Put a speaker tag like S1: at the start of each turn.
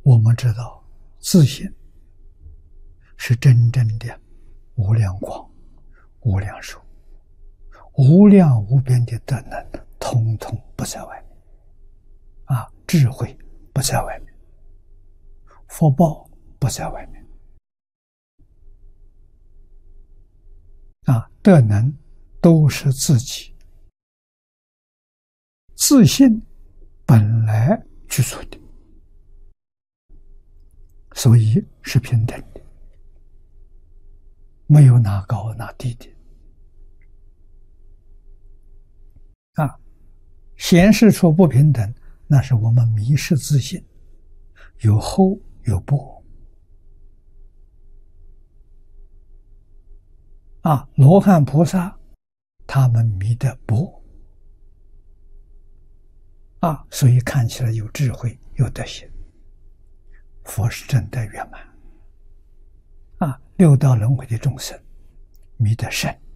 S1: 我们知道自信是真正的无量光、无量寿、无量无边的德能，统统不在外面。智慧不在外面，福报不在外面。德能都是自己自信本来具足的，所以是平等的，没有哪高哪低的。显示出不平等，那是我们迷失自信，有厚有薄。罗汉菩萨他们迷得薄，所以看起来有智慧有德行。佛是真的圆满。六道轮回的众生迷得深，